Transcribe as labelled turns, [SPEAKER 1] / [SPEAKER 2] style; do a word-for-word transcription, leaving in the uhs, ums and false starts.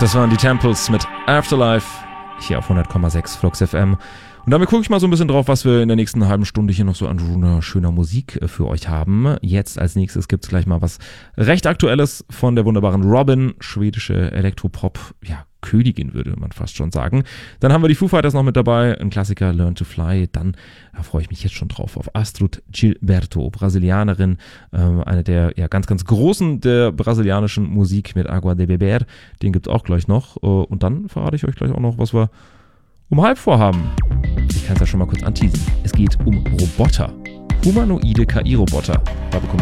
[SPEAKER 1] Das waren die Temples mit Afterlife hier auf hundert Komma sechs Flux F M. Und damit gucke ich mal so ein bisschen drauf, was wir in der nächsten halben Stunde hier noch so an schöner, schöner Musik für euch haben. Jetzt als nächstes gibt es gleich mal was recht Aktuelles von der wunderbaren Robin, schwedische Elektropop, ja, Königin würde man fast schon sagen. Dann haben wir die Foo Fighters noch mit dabei, ein Klassiker, Learn to Fly. Dann, da freue ich mich jetzt schon drauf, auf Astrud Gilberto, Brasilianerin, äh, eine der ja, ganz, ganz großen der brasilianischen Musik mit Agua de Beber. Den gibt es auch gleich noch. Äh, und dann verrate ich euch gleich auch noch, was wir um halb vorhaben. Ich kann es ja schon mal kurz anteasen. Es geht um Roboter. Humanoide K I-Roboter. Da bekommt